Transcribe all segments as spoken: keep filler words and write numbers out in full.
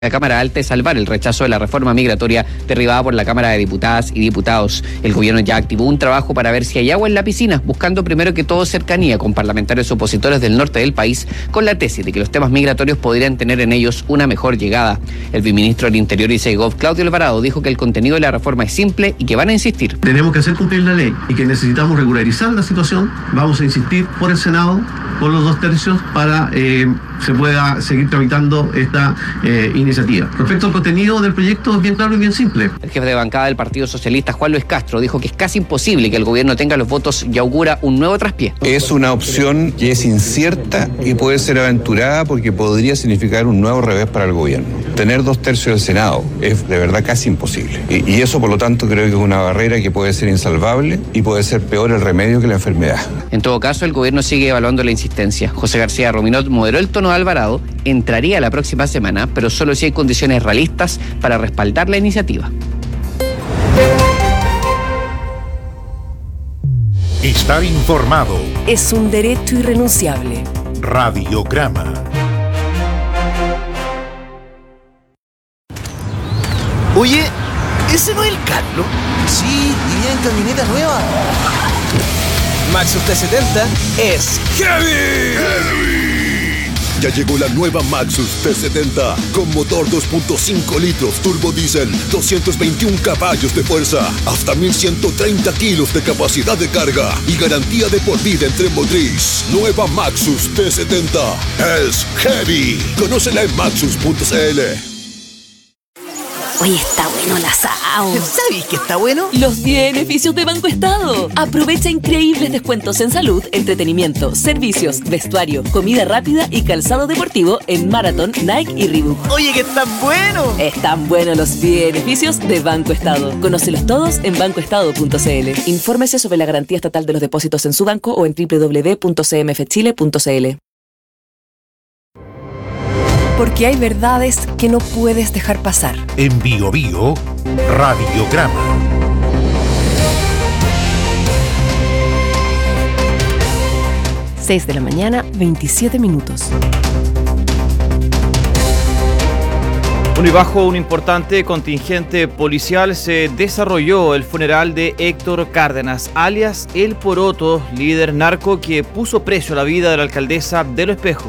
La Cámara Alta es salvar el rechazo de la reforma migratoria derribada por la Cámara de Diputadas y Diputados. El gobierno ya activó un trabajo para ver si hay agua en la piscina, buscando primero que todo cercanía con parlamentarios opositores del norte del país, con la tesis de que los temas migratorios podrían tener en ellos una mejor llegada. El viceministro del Interior y Segov, Claudio Alvarado, dijo que el contenido de la reforma es simple y que van a insistir. Tenemos que hacer cumplir la ley y que necesitamos regularizar la situación. Vamos a insistir por el Senado, por los dos tercios, para eh, se pueda seguir tramitando esta eh, iniciativa. Respecto al contenido del proyecto, es bien claro y bien simple. El jefe de bancada del Partido Socialista, Juan Luis Castro, dijo que es casi imposible que el gobierno tenga los votos y augura un nuevo traspié. Es una opción que es incierta y puede ser aventurada porque podría significar un nuevo revés para el gobierno. Tener dos tercios del Senado es de verdad casi imposible. Y, y eso, por lo tanto, creo que es una barrera que puede ser insalvable y puede ser peor el remedio que la enfermedad. En todo caso, el gobierno sigue evaluando la insistencia. José García Rominot moderó el tono de Alvarado, entraría la próxima semana, pero solo si hay condiciones realistas para respaldar la iniciativa. Estar informado es un derecho irrenunciable. Radiograma. Oye, ¿ese no es el Carlos? Sí, y bien camioneta nueva. Maxus T setenta es heavy. ¡Heavy! Ya llegó la nueva Maxus T setenta con motor dos punto cinco litros turbo diésel, doscientos veintiún caballos de fuerza, hasta mil ciento treinta kilos de capacidad de carga y garantía de por vida en tren motriz. Nueva Maxus T setenta es heavy. Conócela en maxus punto c l. Hoy está bueno el asado. ¿Sabes qué está bueno? Los beneficios de Banco Estado. Aprovecha increíbles descuentos en salud, entretenimiento, servicios, vestuario, comida rápida y calzado deportivo en Marathon, Nike y Reebok. Oye, que están buenos. Están buenos los beneficios de Banco Estado. Conócelos todos en banco estado punto c l. Infórmese sobre la garantía estatal de los depósitos en su banco o en doble u doble u doble u punto c m f chile punto c l. Porque hay verdades que no puedes dejar pasar. En Bio Bio, Radiograma. seis de la mañana, veintisiete minutos. Bueno, y bajo un importante contingente policial se desarrolló el funeral de Héctor Cárdenas, alias El Poroto, líder narco que puso precio a la vida de la alcaldesa de Lo Espejo.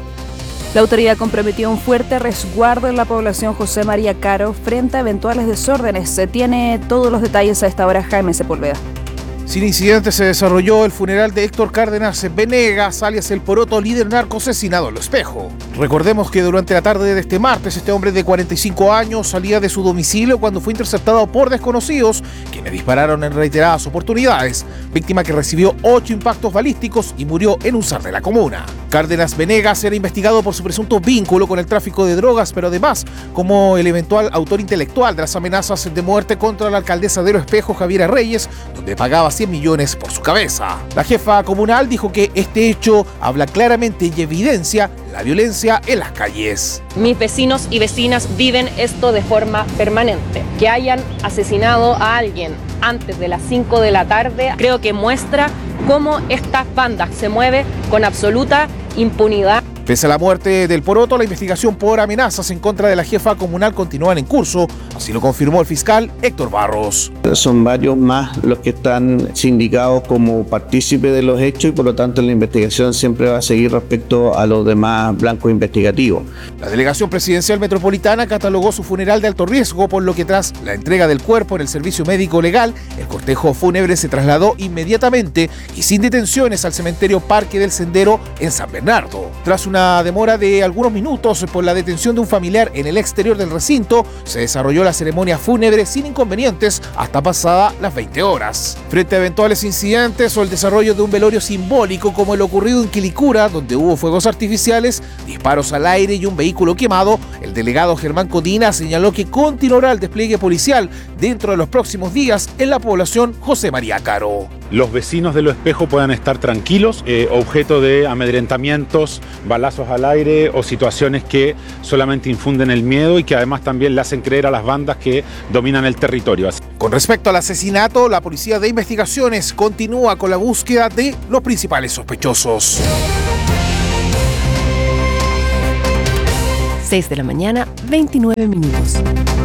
La autoridad comprometió un fuerte resguardo en la población José María Caro frente a eventuales desórdenes. Se tiene todos los detalles a esta hora Jaime Sepúlveda. Sin incidentes se desarrolló el funeral de Héctor Cárdenas Venegas, alias El Poroto, líder narco asesinado en Lo Espejo. Recordemos que durante la tarde de este martes, este hombre de cuarenta y cinco años salía de su domicilio cuando fue interceptado por desconocidos, quienes dispararon en reiteradas oportunidades, víctima que recibió ocho impactos balísticos y murió en un S A R de la comuna. Cárdenas Venegas era investigado por su presunto vínculo con el tráfico de drogas, pero además como el eventual autor intelectual de las amenazas de muerte contra la alcaldesa de Lo Espejo, Javiera Reyes, donde pagaba cien millones por su cabeza. La jefa comunal dijo que este hecho habla claramente y evidencia la violencia en las calles. Mis vecinos y vecinas viven esto de forma permanente. Que hayan asesinado a alguien antes de las cinco de la tarde, creo que muestra cómo estas bandas se mueven con absoluta impunidad. Pese a la muerte del Poroto, la investigación por amenazas en contra de la jefa comunal continúan en curso, así lo confirmó el fiscal Héctor Barros. Son varios más los que están sindicados como partícipes de los hechos y por lo tanto la investigación siempre va a seguir respecto a los demás blancos investigativos. La delegación presidencial metropolitana catalogó su funeral de alto riesgo, por lo que tras la entrega del cuerpo en el servicio médico legal, el cortejo fúnebre se trasladó inmediatamente y sin detenciones al cementerio Parque del Sendero en San Bernardo. Tras una Una demora de algunos minutos por la detención de un familiar en el exterior del recinto, se desarrolló la ceremonia fúnebre sin inconvenientes hasta pasada las veinte horas. Frente a eventuales incidentes o el desarrollo de un velorio simbólico como el ocurrido en Quilicura, donde hubo fuegos artificiales, disparos al aire y un vehículo quemado, el delegado Germán Codina señaló que continuará el despliegue policial dentro de los próximos días en la población José María Caro. Los vecinos de Lo Espejo puedan estar tranquilos, eh, objeto de amedrentamientos, balazos al aire o situaciones que solamente infunden el miedo y que además también le hacen creer a las bandas que dominan el territorio. Con respecto al asesinato, la Policía de Investigaciones continúa con la búsqueda de los principales sospechosos. seis de la mañana, veintinueve minutos.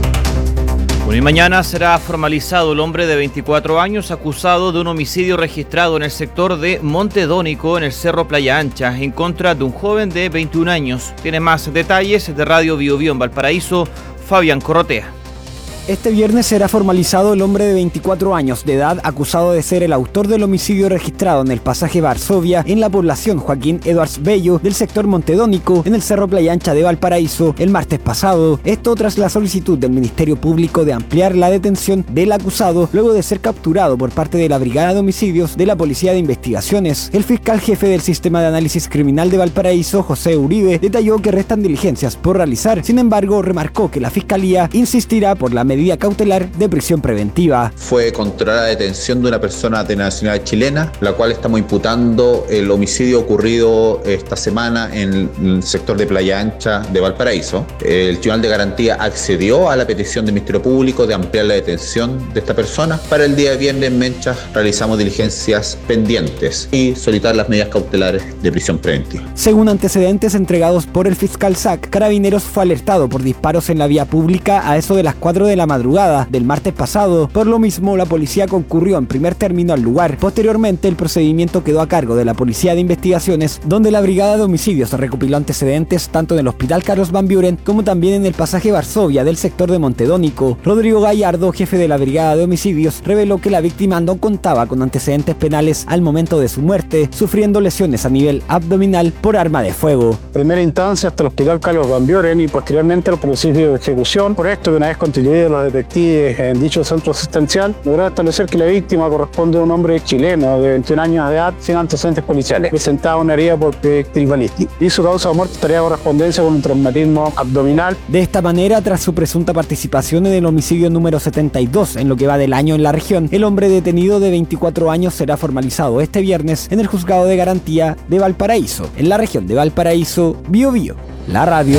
Bueno, y mañana será formalizado el hombre de veinticuatro años acusado de un homicidio registrado en el sector de Montedónico, en el Cerro Playa Ancha, en contra de un joven de veintiún años. Tiene más detalles de Radio Bio Bio en Valparaíso, Fabián Corrotea. Este viernes será formalizado el hombre de veinticuatro años de edad acusado de ser el autor del homicidio registrado en el pasaje Varsovia en la población Joaquín Edwards Bello del sector Montedónico en el Cerro Playa Ancha de Valparaíso el martes pasado. Esto tras la solicitud del Ministerio Público de ampliar la detención del acusado luego de ser capturado por parte de la Brigada de Homicidios de la Policía de Investigaciones. El fiscal jefe del Sistema de Análisis Criminal de Valparaíso, José Uribe, detalló que restan diligencias por realizar. Sin embargo, remarcó que la Fiscalía insistirá por la medida cautelar de prisión preventiva. Fue controlada la detención de una persona de nacionalidad chilena, la cual estamos imputando el homicidio ocurrido esta semana en el sector de Playa Ancha de Valparaíso. El Tribunal de Garantía accedió a la petición del Ministerio Público de ampliar la detención de esta persona. Para el día de viernes en Menchas realizamos diligencias pendientes y solicitar las medidas cautelares de prisión preventiva. Según antecedentes entregados por el fiscal S A C, Carabineros fue alertado por disparos en la vía pública a eso de las cuatro de la madrugada del martes pasado. Por lo mismo, la policía concurrió en primer término al lugar. Posteriormente, el procedimiento quedó a cargo de la Policía de Investigaciones, donde la Brigada de Homicidios recopiló antecedentes tanto en el Hospital Carlos Van Buren como también en el pasaje Varsovia del sector de Montedónico. Rodrigo Gallardo, jefe de la Brigada de Homicidios, reveló que la víctima no contaba con antecedentes penales al momento de su muerte, sufriendo lesiones a nivel abdominal por arma de fuego. Primera instancia hasta el Hospital Carlos Van Buren y posteriormente los procedimientos de ejecución. Por esto, una vez constituidos los detectives en dicho centro asistencial, lograron establecer que la víctima corresponde a un hombre chileno de veintiún años de edad sin antecedentes policiales, presentaba una herida por proyectil balístico y su causa de muerte estaría correspondencia con un traumatismo abdominal. De esta manera, tras su presunta participación en el homicidio número setenta y dos en lo que va del año en la región, el hombre detenido de veinticuatro años será formalizado este viernes en el Juzgado de Garantía de Valparaíso, en la región de Valparaíso, Bio Bio, la radio.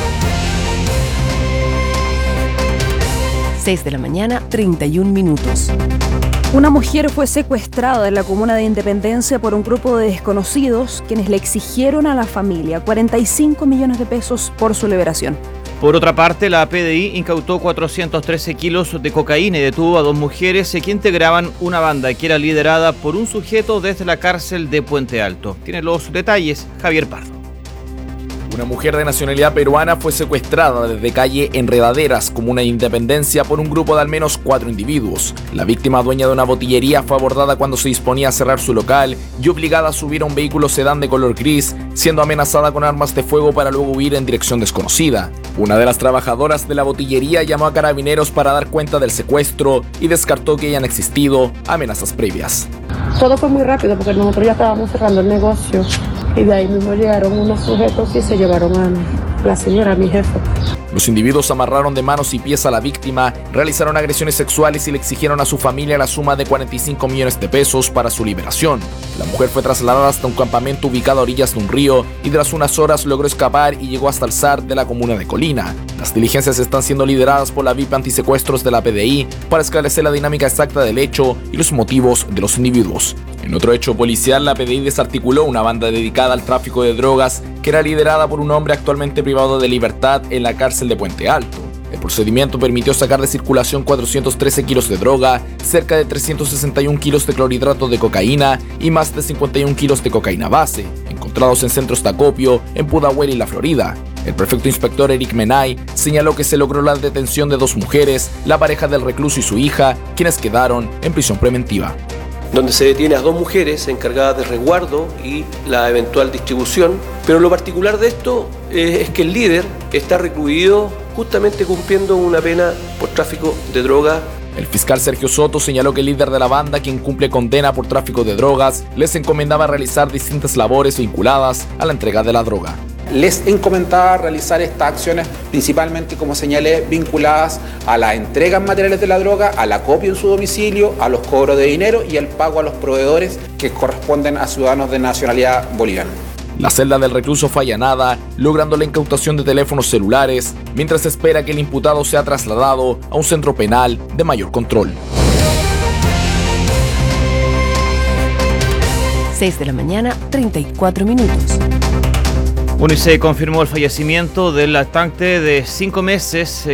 seis de la mañana, treinta y un minutos. Una mujer fue secuestrada en la comuna de Independencia por un grupo de desconocidos quienes le exigieron a la familia cuarenta y cinco millones de pesos por su liberación. Por otra parte, la P D I incautó cuatrocientos trece kilos de cocaína y detuvo a dos mujeres que integraban una banda que era liderada por un sujeto desde la cárcel de Puente Alto. Tiene los detalles Javier Pardo. Una mujer de nacionalidad peruana fue secuestrada desde calle Enredaderas, comuna de Independencia, por un grupo de al menos cuatro individuos. La víctima, dueña de una botillería, fue abordada cuando se disponía a cerrar su local y obligada a subir a un vehículo sedán de color gris, siendo amenazada con armas de fuego para luego huir en dirección desconocida. Una de las trabajadoras de la botillería llamó a Carabineros para dar cuenta del secuestro y descartó que hayan existido amenazas previas. Todo fue muy rápido porque nosotros ya estábamos cerrando el negocio. Y de ahí mismo llegaron unos sujetos y se llevaron a la señora, a mi jefa. Los individuos amarraron de manos y pies a la víctima, realizaron agresiones sexuales y le exigieron a su familia la suma de cuarenta y cinco millones de pesos para su liberación. La mujer fue trasladada hasta un campamento ubicado a orillas de un río y tras unas horas logró escapar y llegó hasta el S A R de la comuna de Colina. Las diligencias están siendo lideradas por la V I P antisecuestros de la P D I para esclarecer la dinámica exacta del hecho y los motivos de los individuos. En otro hecho policial, la P D I desarticuló una banda dedicada al tráfico de drogas que era liderada por un hombre actualmente privado de libertad en la cárcel de Puente Alto. El procedimiento permitió sacar de circulación cuatrocientos trece kilos de droga, cerca de trescientos sesenta y un kilos de clorhidrato de cocaína y más de cincuenta y un kilos de cocaína base, encontrados en centros de acopio en Pudahuel y La Florida. El prefecto inspector Eric Menay señaló que se logró la detención de dos mujeres, la pareja del recluso y su hija, quienes quedaron en prisión preventiva. Donde se detiene a dos mujeres encargadas de resguardo y la eventual distribución, pero lo particular de esto eh, es que el líder está recluido justamente cumpliendo una pena por tráfico de droga. El fiscal Sergio Soto señaló que el líder de la banda, quien cumple condena por tráfico de drogas, les encomendaba realizar distintas labores vinculadas a la entrega de la droga. Les encomendaba realizar estas acciones principalmente, como señalé, vinculadas a la entrega en materiales de la droga, al acopio en su domicilio, a los cobros de dinero y al pago a los proveedores que corresponden a ciudadanos de nacionalidad boliviana. La celda del recluso fue allanada, logrando la incautación de teléfonos celulares, mientras se espera que el imputado sea trasladado a un centro penal de mayor control. seis de la mañana, treinta y cuatro minutos. Bueno, y se confirmó el fallecimiento del lactante de cinco meses